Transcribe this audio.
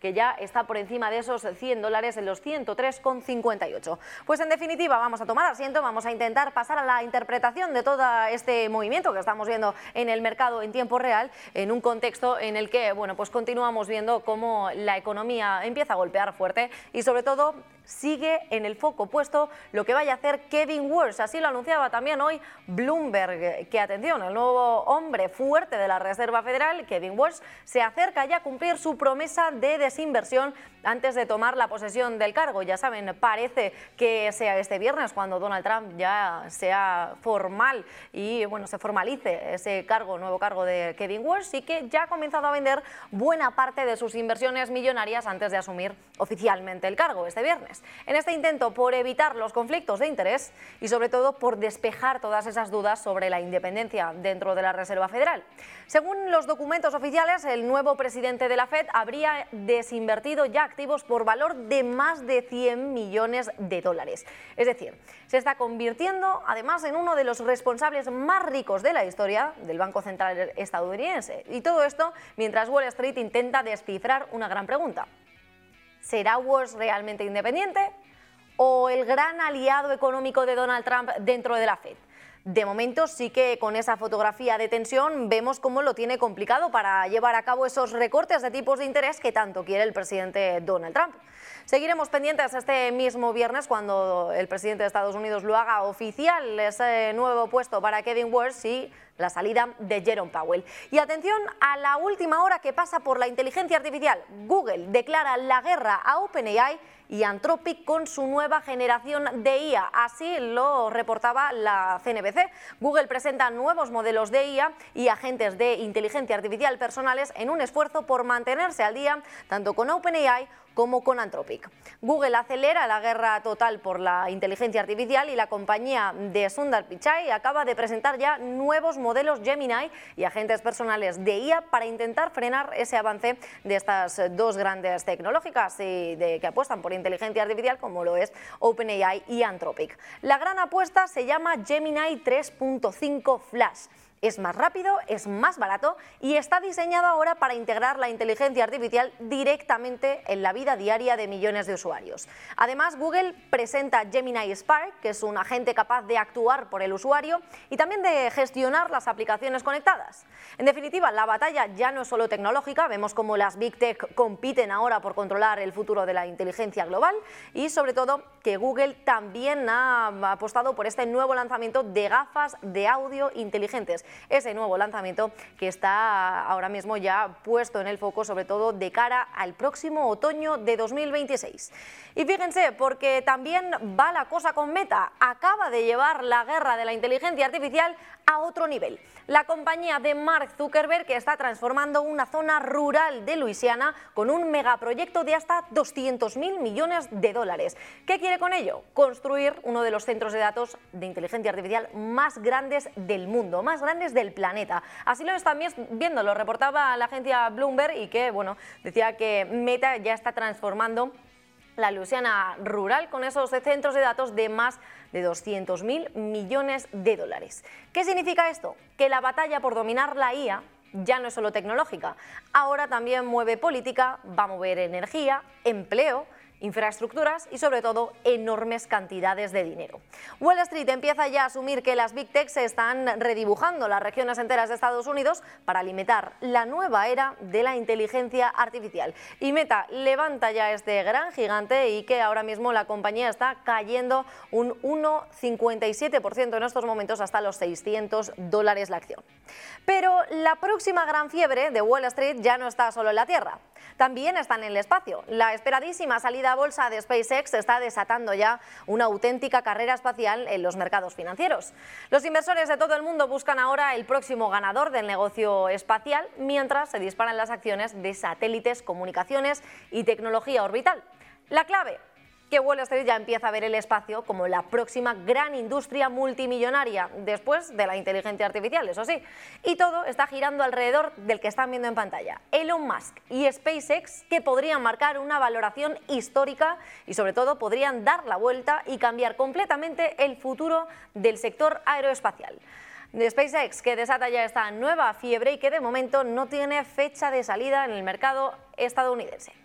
que ya está por encima de esos $100 en los 103,58. Pues en definitiva, vamos a tomar asiento, vamos a intentar pasar a la interpretación de todo este movimiento que estamos viendo en el mercado en tiempo real, en un contexto en el que, bueno, pues continuamos viendo cómo la economía empieza a golpear fuerte y sobre todo sigue en el foco puesto lo que vaya a hacer Kevin Warsh. Así lo anunciaba también hoy Bloomberg, que atención, el nuevo hombre fuerte de la Reserva Federal, Kevin Warsh, se acerca ya a cumplir su promesa de desinversión antes de tomar la posesión del cargo. Ya saben, parece que sea este viernes cuando Donald Trump ya sea formal y bueno, se formalice ese cargo, nuevo cargo de Kevin Warsh, y que ya ha comenzado a vender buena parte de sus inversiones millonarias antes de asumir oficialmente el cargo este viernes. En este intento por evitar los conflictos de interés y sobre todo por despejar todas esas dudas sobre la independencia dentro de la Reserva Federal. Según los documentos oficiales, el nuevo presidente de la Fed habría desinvertido ya activos por valor de más de $100 millones. Es decir, se está convirtiendo además en uno de los responsables más ricos de la historia del Banco Central estadounidense. Y todo esto mientras Wall Street intenta descifrar una gran pregunta. ¿Será Warsh realmente independiente o el gran aliado económico de Donald Trump dentro de la Fed? De momento sí que con esa fotografía de tensión vemos cómo lo tiene complicado para llevar a cabo esos recortes de tipos de interés que tanto quiere el presidente Donald Trump. Seguiremos pendientes este mismo viernes cuando el presidente de Estados Unidos lo haga oficial, ese nuevo puesto para Kevin Warsh y la salida de Jerome Powell. Y atención a la última hora que pasa por la inteligencia artificial. Google declara la guerra a OpenAI y Anthropic con su nueva generación de IA. Así lo reportaba la CNBC. Google presenta nuevos modelos de IA y agentes de inteligencia artificial personales en un esfuerzo por mantenerse al día tanto con OpenAI como con Anthropic. Google acelera la guerra total por la inteligencia artificial y la compañía de Sundar Pichai acaba de presentar ya nuevos modelos Gemini y agentes personales de IA para intentar frenar ese avance de estas dos grandes tecnológicas que apuestan por inteligencia artificial, como lo es OpenAI y Anthropic. La gran apuesta se llama Gemini 3.5 Flash. Es más rápido, es más barato y está diseñado ahora para integrar la inteligencia artificial directamente en la vida diaria de millones de usuarios. Además, Google presenta Gemini Spark, que es un agente capaz de actuar por el usuario y también de gestionar las aplicaciones conectadas. En definitiva, la batalla ya no es solo tecnológica, vemos cómo las Big Tech compiten ahora por controlar el futuro de la inteligencia global y sobre todo que Google también ha apostado por este nuevo lanzamiento de gafas de audio inteligentes. Ese nuevo lanzamiento que está ahora mismo ya puesto en el foco, sobre todo de cara al próximo otoño de 2026. Y fíjense, porque también va la cosa con Meta. Acaba de llevar la guerra de la inteligencia artificial a otro nivel. La compañía de Mark Zuckerberg que está transformando una zona rural de Luisiana con un megaproyecto de hasta $200.000 millones. ¿Qué quiere con ello? Construir uno de los centros de datos de inteligencia artificial más grandes del mundo, más grandes del planeta. Así lo están viendo, lo reportaba la agencia Bloomberg y que, bueno, decía que Meta ya está transformando la Luisiana rural con esos centros de datos de más de $200.000 millones. ¿Qué significa esto? Que la batalla por dominar la IA ya no es solo tecnológica, ahora también mueve política, va a mover energía, empleo, infraestructuras y sobre todo enormes cantidades de dinero. Wall Street empieza ya a asumir que las Big Tech se están redibujando las regiones enteras de Estados Unidos para alimentar la nueva era de la inteligencia artificial. Y Meta levanta ya este gran gigante y que ahora mismo la compañía está cayendo un 1,57% en estos momentos hasta los $600 la acción. Pero la próxima gran fiebre de Wall Street ya no está solo en la Tierra, también está en el espacio. La esperadísima salida a bolsa de SpaceX está desatando ya una auténtica carrera espacial en los mercados financieros. Los inversores de todo el mundo buscan ahora el próximo ganador del negocio espacial, mientras se disparan las acciones de satélites, comunicaciones y tecnología orbital. La clave: que Wall Street ya empieza a ver el espacio como la próxima gran industria multimillonaria, después de la inteligencia artificial, eso sí. Y todo está girando alrededor del que están viendo en pantalla, Elon Musk y SpaceX, que podrían marcar una valoración histórica y sobre todo podrían dar la vuelta y cambiar completamente el futuro del sector aeroespacial. De SpaceX, que desata ya esta nueva fiebre y que de momento no tiene fecha de salida en el mercado estadounidense.